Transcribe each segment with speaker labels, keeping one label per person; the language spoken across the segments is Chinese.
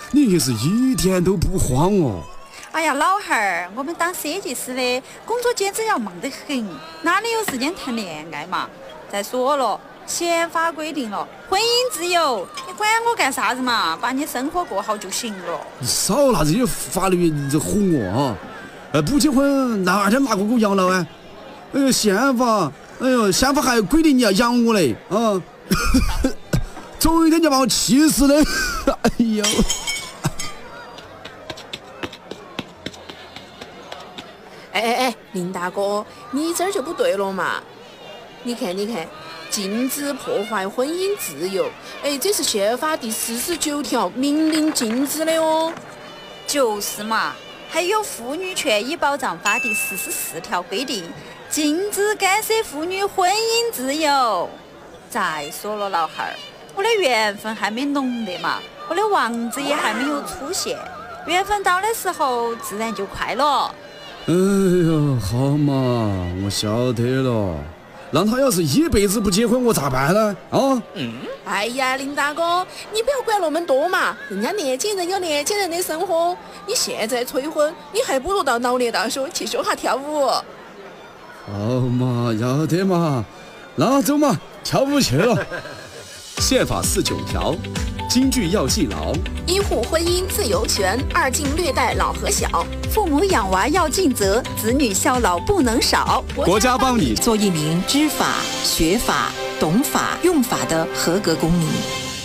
Speaker 1: 你可是一点都不慌哦。
Speaker 2: 哎呀，老汉儿，我们当设计师的工作简直要忙得很，哪里有时间谈恋爱嘛？再说了，宪法规定了婚姻自由，你管我干啥子嘛？把你生活过好就行了。
Speaker 1: 你少拿这些法律这唬我啊！不结婚哪天拿个狗养老啊？宪法还规定你要养我嘞啊！总有一天就把我气死嘞！哎呦！
Speaker 3: 哎，林大哥，你这儿就不对了嘛！你看，禁止破坏婚姻自由，这是宪法第49条明令禁止的哦。
Speaker 2: 就是嘛，还有《妇女权益保障法》第44条规定，禁止干涉妇女婚姻自由。再说了，老汉儿，我的缘分还没浓的嘛，我的王子也还没有出现，缘分到的时候自然就快了。
Speaker 1: 哎呦，好嘛，我晓得了。让他要是一辈子不结婚，我咋办呢？啊？
Speaker 3: 哎呀，林大哥，你不要管那么多嘛，人家年轻人有年轻人的生活，你现在催婚，你还不如到老年大学去学下跳舞。
Speaker 1: 好嘛，要得嘛，那走嘛，跳舞去了。
Speaker 4: 宪法49条，金句要记牢：
Speaker 3: 一户婚姻自由权，二敬略待老和小，
Speaker 2: 父母养娃要尽责，子女孝老不能少。
Speaker 4: 国家帮你
Speaker 5: 做一名知法、学法、懂法、用法的合格公民。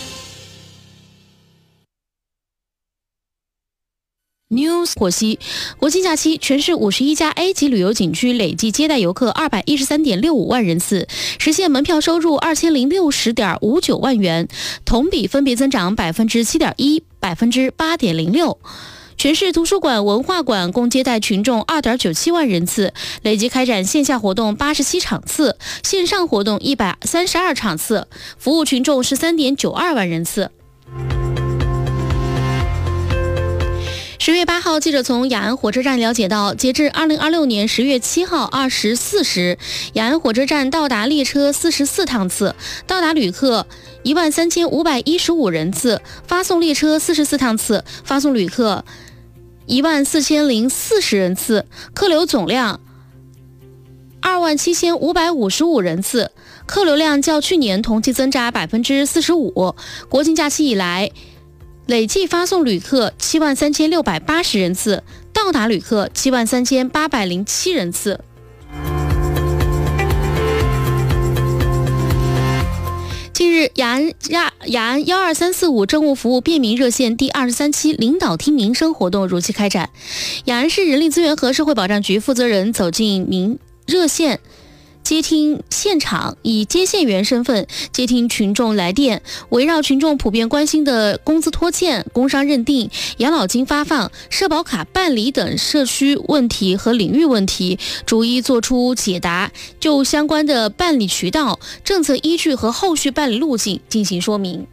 Speaker 6: News 获悉，国庆假期全市51家 A 级旅游景区累计接待游客213.65万人次，实现门票收入2060.59万元，同比分别增长7.1%、8.06%。全市图书馆、文化馆共接待群众2.97万人次，累计开展线下活动87场次，线上活动132场次，服务群众13.92万人次。10月8号，记者从雅安火车站了解到，截至2026年10月7号24时，雅安火车站到达列车44趟次，到达旅客13515人次，发送列车44趟次，发送旅客14040人次，客流总量27555人次，客流量较去年同期增长45%。国庆假期以来，累计发送旅客73680人次，到达旅客73807人次。近日，雅安12345政务服务便民热线第23期领导听民生活动如期开展。雅安市人力资源和社会保障局负责人走进民热线接听现场，以接线员身份接听群众来电，围绕群众普遍关心的工资拖欠、工伤认定、养老金发放、社保卡办理等社区问题和领域问题，逐一作出解答，就相关的办理渠道、政策依据和后续办理路径进行说明。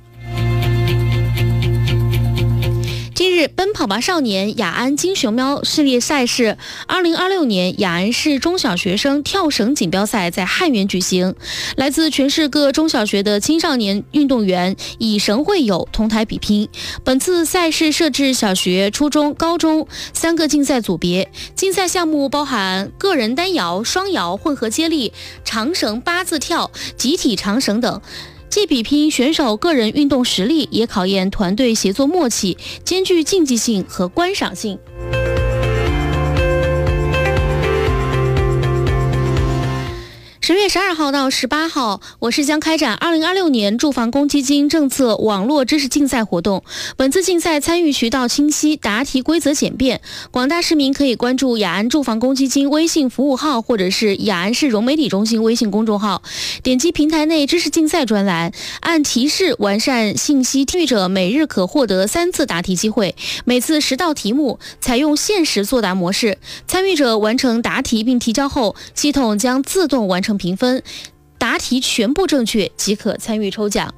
Speaker 6: 近日，奔跑吧少年雅安金熊猫系列赛事2026年雅安市中小学生跳绳锦标赛在汉源举行，来自全市各中小学的青少年运动员以绳会友同台比拼。本次赛事设置小学、初中、高中3个竞赛组别，竞赛项目包含个人单摇、双摇、混合接力、长绳8字跳、集体长绳等。既比拼选手个人运动实力，也考验团队协作默契，兼具竞技性和观赏性。10月12号到18号，我市将开展2026年住房公积金政策网络知识竞赛活动。本次竞赛参与渠道清晰，答题规则简便，广大市民可以关注雅安住房公积金微信服务号或者是雅安市融媒体中心微信公众号，点击平台内知识竞赛专栏，按提示完善信息，参与者每日可获得3次答题机会，每次10道题目，采用限时作答模式。参与者完成答题并提交后，系统将自动完成评分，答题全部正确即可参与抽奖。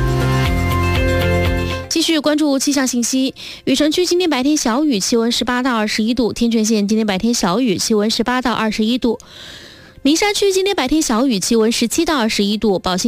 Speaker 6: 继续关注气象信息，雨城区今天白天小雨，气温18到21度；天全县今天白天小雨，气温18到21度；名山区今天白天小雨，气温17到21度；宝兴